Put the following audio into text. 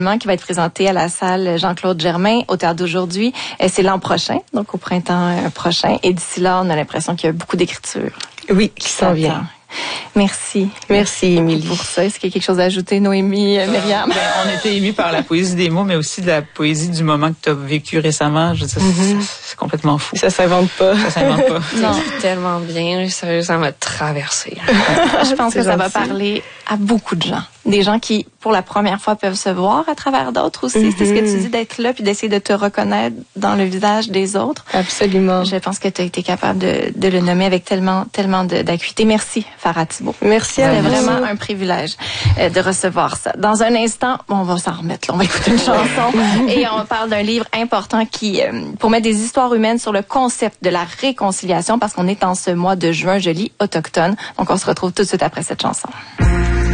qui va être présenté à la salle Jean-Claude Germain au Théâtre d'aujourd'hui. C'est l'an prochain, donc au printemps prochain. Et d'ici là, on a l'impression qu'il y a beaucoup d'écriture. Oui, qui s'en vient. Merci. Merci, Émilie. Pour ça, est-ce qu'il y a quelque chose à ajouter, Noémie, Myriam? On était émus par la poésie des mots, mais aussi de la poésie du moment que tu as vécu récemment. Je veux dire, c'est complètement fou. Ça s'invente pas. Ça s'invente pas. Non, tellement bien. Sérieux, ça m'a traversé. Je pense que ça va parler à beaucoup de gens. Des gens qui, pour la première fois, peuvent se voir à travers d'autres aussi. C'est ce que tu dis, d'être là puis d'essayer de te reconnaître dans le visage des autres. Absolument. Je pense que tu as été capable de le nommer avec tellement d'acuité. Merci, Farah Thibault. Merci à vous. C'était vraiment un privilège de recevoir ça. Dans un instant, on va s'en remettre. Là. On va écouter une chanson et on parle d'un livre important qui, pour mettre des histoires humaines sur le concept de la réconciliation, parce qu'on est en ce mois de juin, je lis autochtone. Donc, on se retrouve tout de suite après cette chanson.